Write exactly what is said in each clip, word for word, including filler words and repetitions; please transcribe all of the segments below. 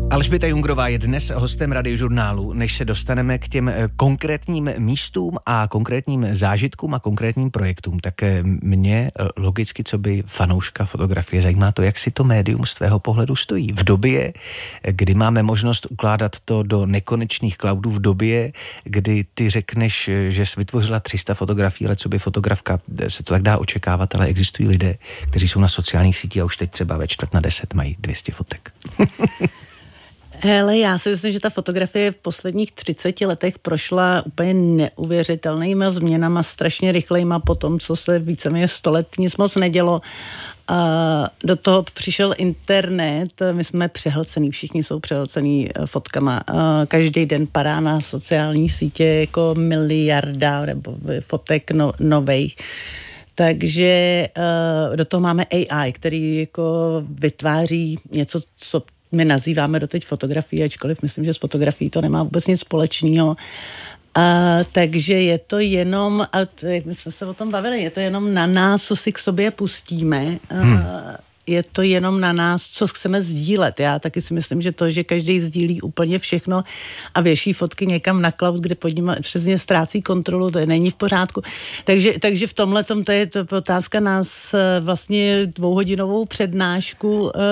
Alžběta Jungrová je dnes hostem Radiožurnálu. Než se dostaneme k těm konkrétním místům a konkrétním zážitkům a konkrétním projektům, tak mě logicky, co by fanouška fotografie, zajímá to, jak si to médium z tvého pohledu stojí. V době, kdy máme možnost ukládat to do nekonečných cloudů, v době, kdy ty řekneš, že jsi vytvořila tři sta fotografií, ale co by fotografka, se to tak dá očekávat, ale existují lidé, kteří jsou na sociálních sítích a už teď třeba ve čtvrt na deset mají dvě stě fotek. Hele, já si myslím, že ta fotografie v posledních třiceti letech prošla úplně neuvěřitelnýma změnama, strašně rychlejma po tom, co se víceméně sto let nic moc nedělo. A do toho přišel internet, my jsme přehlcený, všichni jsou přehlcený fotkama. A každý den padá na sociální sítě jako miliarda nebo fotek no, novejch. Takže uh, do toho máme A I, který jako vytváří něco, co my nazýváme doteď fotografii, ačkoliv myslím, že s fotografií to nemá vůbec nic společného. A, takže je to jenom, a to, jak my jsme se o tom bavili, je to jenom na nás, co si k sobě pustíme. Hmm. A, je to jenom na nás, co chceme sdílet. Já taky si myslím, že to, že každý sdílí úplně všechno a věší fotky někam na cloud, kde pod ním přesně ztrácí kontrolu, to je, není v pořádku. Takže, takže v tomhletom to je to otázka nás vlastně dvouhodinovou přednášku uh,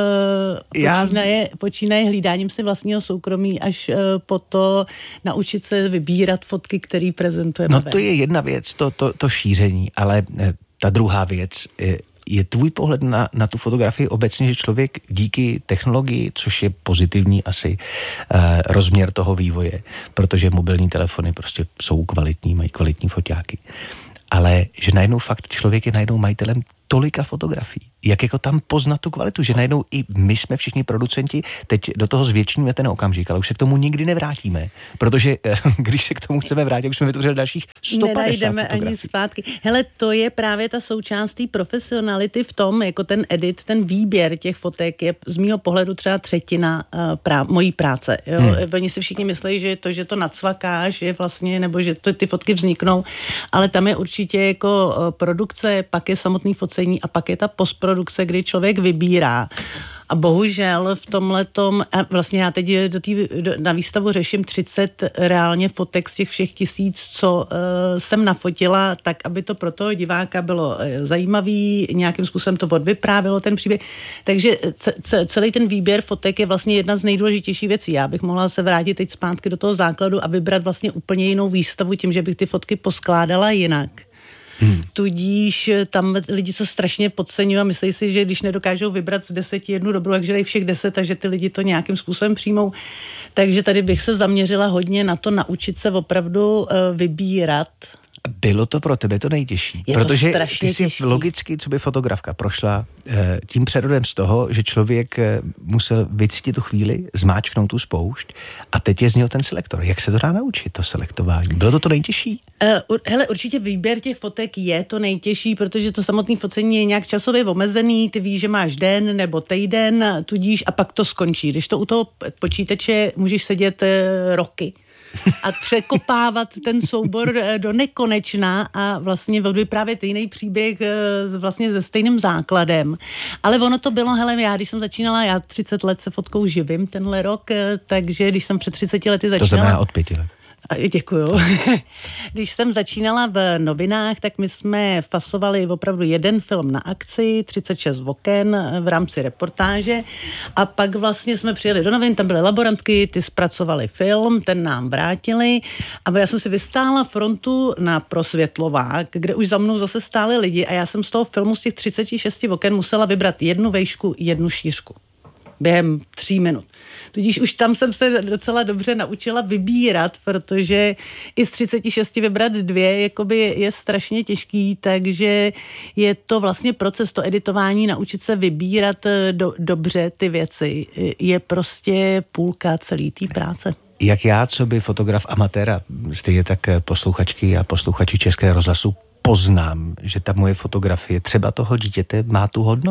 počínaje, počínaje hlídáním si vlastního soukromí až uh, po to naučit se vybírat fotky, které prezentujeme. No to je jedna věc, to, to, to šíření, ale ta druhá věc je, je tvůj pohled na, na tu fotografii obecně, že člověk díky technologii, což je pozitivní asi eh, rozměr toho vývoje, protože mobilní telefony prostě jsou kvalitní, mají kvalitní foťáky, ale že najednou fakt člověk je najednou majitelem tolika fotografií. Jak jako tam poznat tu kvalitu, že najednou i my jsme všichni producenti, teď do toho zvětšíme ten okamžik, ale už se k tomu nikdy nevrátíme, protože když se k tomu chceme vrátit, už jsme vytvořili dalších sto padesát Nenajdeme ani zpátky. Hele, to je právě ta součást té profesionality v tom, jako ten edit, ten výběr těch fotek je z mýho pohledu třeba třetina uh, prá- mojí práce. Jo? Hmm. Oni si všichni myslí, že to, že to nacvakáš, je vlastně, nebo že to, ty fotky vzniknou, ale tam je určitě jako uh, produkce, pak je samotný focení a pak je ta postprodukce, kdy člověk vybírá. A bohužel v tomhletom, a vlastně já teď do tý, do, na výstavu řeším třicet reálně fotek z těch všech tisíc, co uh, jsem nafotila, tak aby to pro toho diváka bylo uh, zajímavý, nějakým způsobem to odvyprávilo ten příběh. Takže c- c- celý ten výběr fotek je vlastně jedna z nejdůležitějších věcí. Já bych mohla se vrátit teď zpátky do toho základu a vybrat vlastně úplně jinou výstavu tím, že bych ty fotky poskládala jinak. Hmm. Tudíž tam lidi co strašně podceňují a myslí si, že když nedokážou vybrat z deseti jednu dobrou, takže dají všech deset a že ty lidi to nějakým způsobem přijmou. Takže tady bych se zaměřila hodně na to naučit se opravdu uh, vybírat. Bylo to pro tebe to nejtěžší, je protože to ty si těžký. Logicky, co by fotografka prošla eh, tím přerodem z toho, že člověk eh, musel vycítit tu chvíli, zmáčknout tu spoušť a teď je zněl ten selektor. Jak se to dá naučit, to selektování? Bylo to to nejtěžší? Uh, hele, určitě výběr těch fotek je to nejtěžší, protože to samotné focení je nějak časově omezený, ty víš, že máš den nebo týden, tudíž a pak to skončí. Když to u toho počítače můžeš sedět uh, roky a překopávat ten soubor do nekonečna a vlastně vyprávět jiný příběh vlastně se stejným základem. Ale ono to bylo, hele, já když jsem začínala, já třicet let se fotkou živím tenhle rok, takže když jsem před třiceti lety začínala... To znamená od pěti let. Děkuju. Když jsem začínala v novinách, tak my jsme fasovali opravdu jeden film na akci, třicet šest oken v rámci reportáže a pak vlastně jsme přijeli do novin, tam byly laborantky, ty zpracovali film, ten nám vrátili a já jsem si vystála frontu na prosvětlovák, kde už za mnou zase stáli lidi a já jsem z toho filmu z těch třicet šest oken musela vybrat jednu vejšku, jednu šířku. Během tří minut. Tudíž už tam jsem se docela dobře naučila vybírat, protože i z třicet šest vybrat dvě jakoby je strašně těžký, takže je to vlastně proces, to editování, naučit se vybírat do, dobře ty věci, je prostě půlka celý té práce. Jak já, co by fotograf amatéra, stejně tak posluchačky a posluchači Českého rozhlasu, poznám, že ta moje fotografie třeba toho dítěte má tu hodnotu.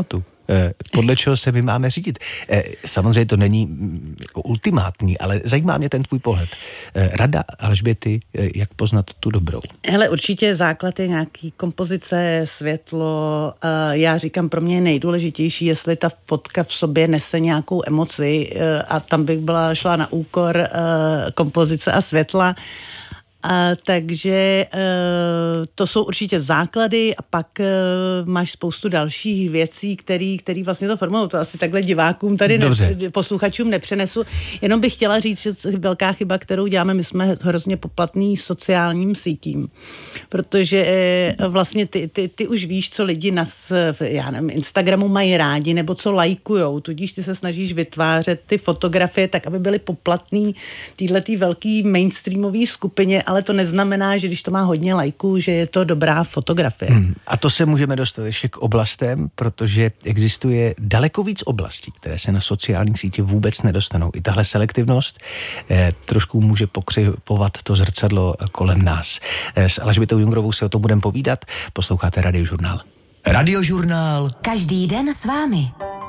podle čeho se my máme řídit. Samozřejmě to není jako ultimátní, ale zajímá mě ten tvůj pohled. Rada Alžběty, jak poznat tu dobrou? Hele, určitě základ je nějaký kompozice, světlo. Já říkám, pro mě je nejdůležitější, jestli ta fotka v sobě nese nějakou emoci a tam bych byla šla na úkor kompozice a světla. A, takže e, to jsou určitě základy a pak e, máš spoustu dalších věcí, který, který vlastně to formují. To asi takhle divákům tady, ne, posluchačům nepřenesu. Jenom bych chtěla říct, že velká chyba, kterou děláme, my jsme hrozně poplatný sociálním sítím. Protože e, vlastně ty, ty, ty už víš, co lidi na já nevím, Instagramu mají rádi, nebo co lajkujou. Tudíž ty se snažíš vytvářet ty fotografie tak, aby byly poplatný týhletý velký mainstreamový skupině, ale to neznamená, že když to má hodně lajků, že je to dobrá fotografie. Hmm. A to se můžeme dostat ještě k oblastem, protože existuje daleko víc oblastí, které se na sociálních sítích vůbec nedostanou. I tahle selektivnost eh, trošku může pokřivovat to zrcadlo kolem nás. Eh, s Alžbětou Jungrovou se o tom budeme povídat. Posloucháte Radiožurnál. Radiožurnál. Každý den s vámi.